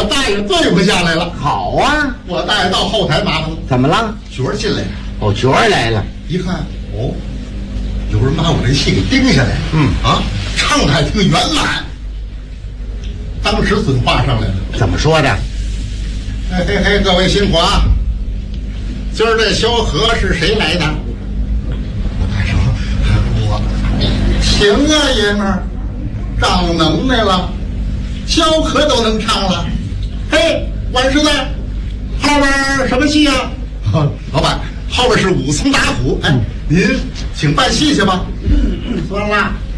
我大爷对付下来了。 好啊， 我大爷到后台麻烦了， 怎么了？ 角儿进来了， 哦，角儿来了。 一看，哦，有人把我这戏给盯下来了。唱的还挺圆满。当时准话上来了， 怎么说的？ 嘿嘿嘿，各位辛苦啊！今儿这萧何是谁来的？我大爷说，我行啊，爷们儿，长能耐了，萧何都能唱了。嘿，万师在，后边什么戏啊？老板，后边是武松打虎。哎，您请办戏去吧。算了，